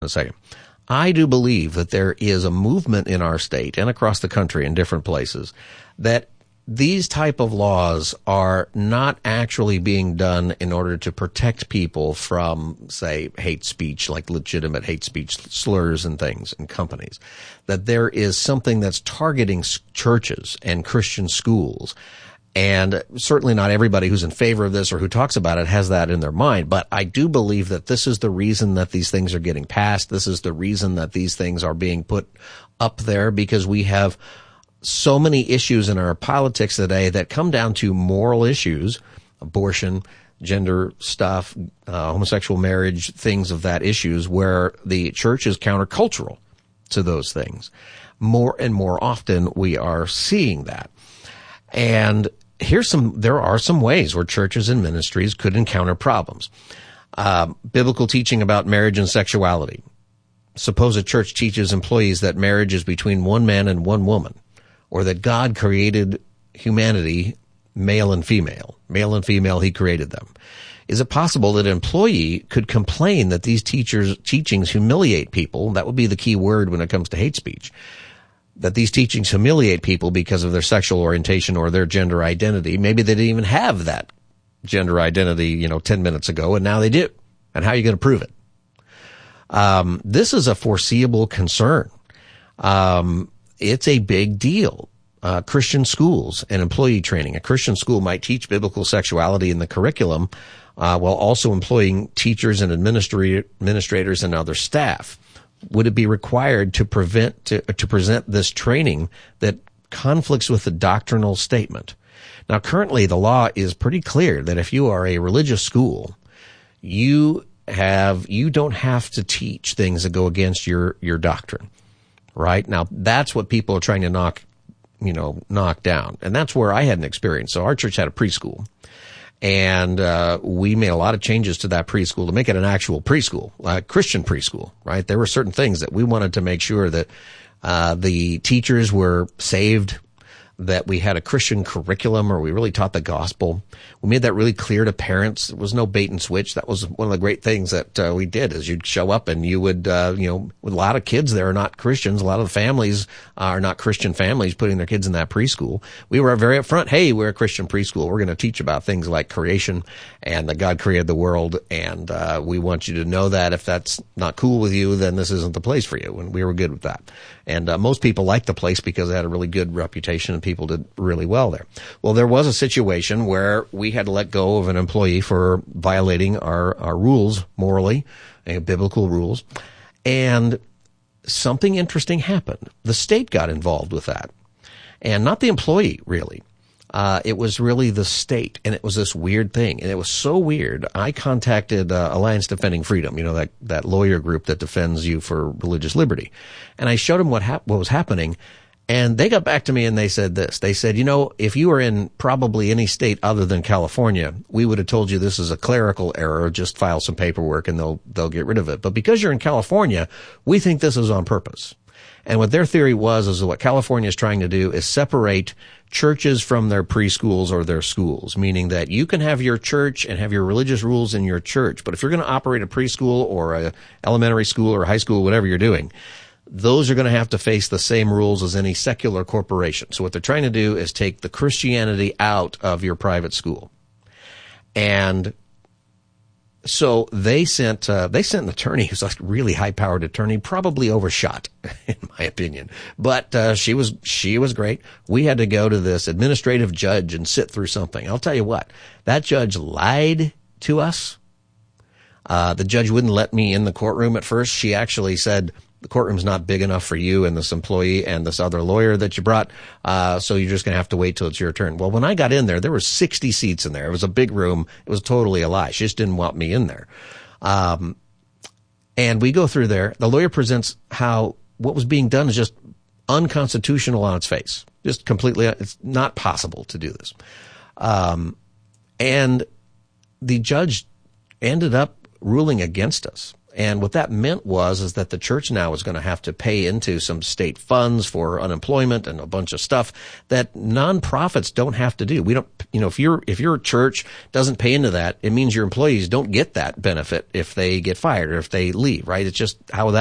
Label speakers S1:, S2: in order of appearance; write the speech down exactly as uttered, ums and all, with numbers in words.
S1: in a second. I do believe that there is a movement in our state and across the country in different places that these type of laws are not actually being done in order to protect people from, say, hate speech, like legitimate hate speech slurs and things in companies. That there is something that's targeting churches and Christian schools. And certainly not everybody who's in favor of this or who talks about it has that in their mind. But I do believe that this is the reason that these things are getting passed. This is the reason that these things are being put up there, because we have so many issues in our politics today that come down to moral issues, abortion, gender stuff, uh, homosexual marriage, things of that issues, where the church is countercultural to those things. More and more often we are seeing that. And here's some, there are some ways where churches and ministries could encounter problems. Uh, biblical teaching about marriage and sexuality. Suppose a church teaches employees that marriage is between one man and one woman, or that God created humanity male and female. Male and female, he created them. Is it possible that an employee could complain that these teachers' teachings humiliate people? That would be the key word when it comes to hate speech. That these teachings humiliate people because of their sexual orientation or their gender identity. Maybe they didn't even have that gender identity, you know, ten minutes ago, and now they do. And how are you going to prove it? Um, this is a foreseeable concern. Um, it's a big deal. Uh, Christian schools and employee training. A Christian school might teach biblical sexuality in the curriculum, uh, while also employing teachers and administra- administrators and other staff. Would it be required to prevent, to, to present this training that conflicts with the doctrinal statement? Now, currently the law is pretty clear that if you are a religious school, you have, you don't have to teach things that go against your, your doctrine. Right? Now, that's what people are trying to knock, you know, knock down. And that's where I had an experience. So our church had a preschool. And uh we made a lot of changes to that preschool to make it an actual preschool, a Christian preschool, right? There were certain things that we wanted to make sure that uh the teachers were saved, that we had a Christian curriculum, or we really taught the gospel. We made that really clear to parents. There was no bait and switch. That was one of the great things that uh, we did, is you'd show up and you would, uh, you know, with a lot of kids there are not Christians. A lot of the families are not Christian families putting their kids in that preschool. We were very upfront. Hey, we're a Christian preschool. We're going to teach about things like creation and that God created the world. And, uh, we want you to know that if that's not cool with you, then this isn't the place for you. And we were good with that. And, uh, most people liked the place because it had a really good reputation and people did really well there. Well, there was a situation where we had to let go of an employee for violating our, our rules morally, uh, biblical rules. And something interesting happened. The state got involved with that. And not the employee, really. Uh, it was really the state. And it was this weird thing. And it was so weird. I contacted uh, Alliance Defending Freedom, you know, that, that lawyer group that defends you for religious liberty. And I showed them what hap- what was happening. And they got back to me and they said this. They said, you know, if you were in probably any state other than California, we would have told you this is a clerical error. Just file some paperwork and they'll, they'll get rid of it. But because you're in California, we think this is on purpose. And what their theory was is what California is trying to do is separate churches from their preschools or their schools, meaning that you can have your church and have your religious rules in your church. But if you're going to operate a preschool or a elementary school or a high school, whatever you're doing, those are going to have to face the same rules as any secular corporation. So what they're trying to do is take the Christianity out of your private school. And so they sent, uh, they sent an attorney who's a really high-powered attorney, probably overshot, in my opinion. But, uh, she was, she was great. We had to go to this administrative judge and sit through something. I'll tell you what, that judge lied to us. Uh, the judge wouldn't let me in the courtroom at first. She actually said, the courtroom's not big enough for you and this employee and this other lawyer that you brought, uh, so you're just going to have to wait till it's your turn. Well, when I got in there, there were sixty seats in there. It was a big room. It was totally a lie. She just didn't want me in there. Um, and we go through there. The lawyer presents how what was being done is just unconstitutional on its face. Just completely, it's not possible to do this. Um, and the judge ended up ruling against us. And what that meant was is that the church now was going to have to pay into some state funds for unemployment and a bunch of stuff that nonprofits don't have to do. We don't, you know, if your if your church doesn't pay into that, it means your employees don't get that benefit if they get fired or if they leave, right? It's just how that